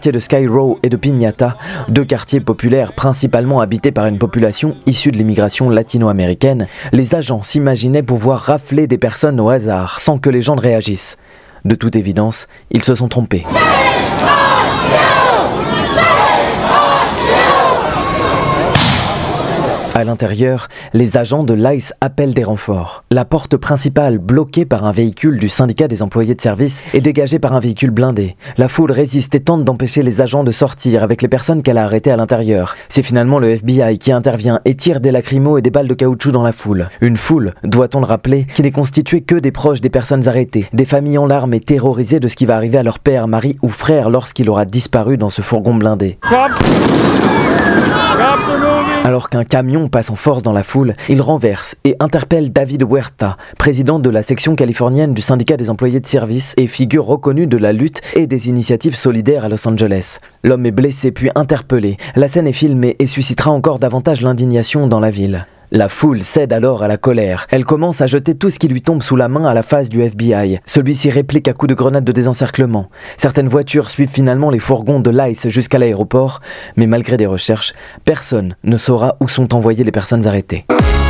quartiers de Sky Row et de Piñata, deux quartiers populaires principalement habités par une population issue de l'immigration latino-américaine, les agents s'imaginaient pouvoir rafler des personnes au hasard sans que les gens ne réagissent. De toute évidence, ils se sont trompés. À l'intérieur, les agents de l'ICE appellent des renforts. La porte principale, bloquée par un véhicule du syndicat des employés de service, est dégagée par un véhicule blindé. La foule résiste et tente d'empêcher les agents de sortir avec les personnes qu'elle a arrêtées à l'intérieur. C'est finalement le FBI qui intervient et tire des lacrymos et des balles de caoutchouc dans la foule. Une foule, doit-on le rappeler, qui n'est constituée que des proches des personnes arrêtées, des familles en larmes et terrorisées de ce qui va arriver à leur père, mari ou frère lorsqu'il aura disparu dans ce fourgon blindé. Alors qu'un camion passe en force dans la foule, il renverse et interpelle David Huerta, président de la section californienne du syndicat des employés de service et figure reconnue de la lutte et des initiatives solidaires à Los Angeles. L'homme est blessé puis interpellé. La scène est filmée et suscitera encore davantage l'indignation dans la ville. La foule cède alors à la colère. Elle commence à jeter tout ce qui lui tombe sous la main à la face du FBI. Celui-ci réplique à coups de grenades de désencerclement. Certaines voitures suivent finalement les fourgons de l'ICE jusqu'à l'aéroport, mais malgré des recherches, personne ne saura où sont envoyées les personnes arrêtées.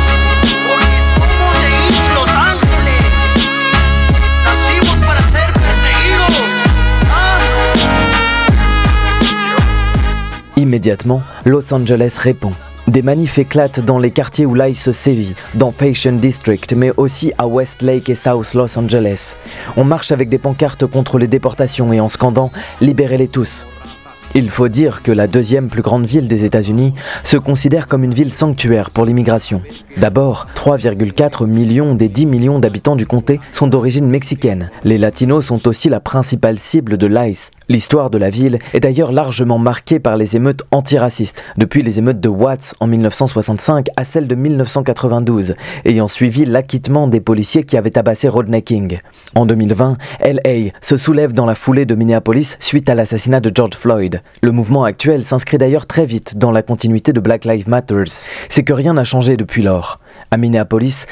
Immédiatement, Los Angeles répond. Des manifs éclatent dans les quartiers où l'ICE sévit, dans Fashion District, mais aussi à Westlake et South Los Angeles. On marche avec des pancartes contre les déportations et en scandant « Libérez-les tous ». Il faut dire que la deuxième plus grande ville des États-Unis se considère comme une ville sanctuaire pour l'immigration. D'abord, 3,4 millions des 10 millions d'habitants du comté sont d'origine mexicaine. Les Latinos sont aussi la principale cible de l'ICE. L'histoire de la ville est d'ailleurs largement marquée par les émeutes antiracistes, depuis les émeutes de Watts en 1965 à celles de 1992, ayant suivi l'acquittement des policiers qui avaient tabassé Rodney King. En 2020, LA se soulève dans la foulée de Minneapolis suite à l'assassinat de George Floyd. Le mouvement actuel s'inscrit d'ailleurs très vite dans la continuité de Black Lives Matter. C'est que rien n'a changé depuis lors. À Minneapolis,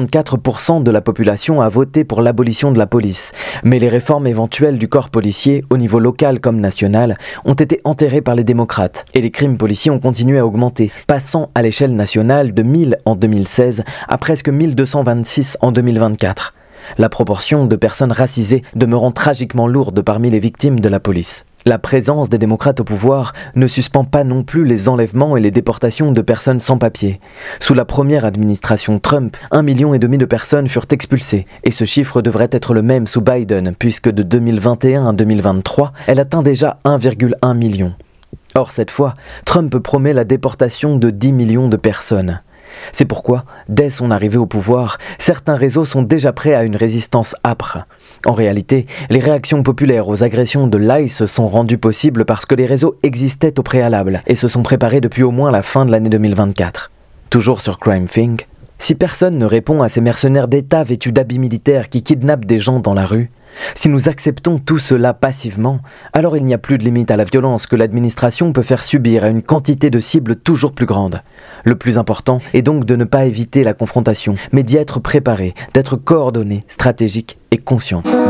44% de la population a voté pour l'abolition de la police, mais les réformes éventuelles du corps policier, au niveau local comme national, ont été enterrées par les démocrates, et les crimes policiers ont continué à augmenter, passant à l'échelle nationale de 1000 en 2016 à presque 1226 en 2024. La proportion de personnes racisées demeurant tragiquement lourde parmi les victimes de la police. La présence des démocrates au pouvoir ne suspend pas non plus les enlèvements et les déportations de personnes sans papier. Sous la première administration Trump, 1,5 million de personnes furent expulsées, et ce chiffre devrait être le même sous Biden, puisque de 2021 à 2023, elle atteint déjà 1,1 million. Or cette fois, Trump promet la déportation de 10 millions de personnes. C'est pourquoi, dès son arrivée au pouvoir, certains réseaux sont déjà prêts à une résistance âpre. En réalité, les réactions populaires aux agressions de l'ICE sont rendues possibles parce que les réseaux existaient au préalable et se sont préparés depuis au moins la fin de l'année 2024. Toujours sur CrimethInc, si personne ne répond à ces mercenaires d'État vêtus d'habits militaires qui kidnappent des gens dans la rue, si nous acceptons tout cela passivement, alors il n'y a plus de limite à la violence que l'administration peut faire subir à une quantité de cibles toujours plus grande. Le plus important est donc de ne pas éviter la confrontation, mais d'y être préparé, d'être coordonné, stratégique et conscient.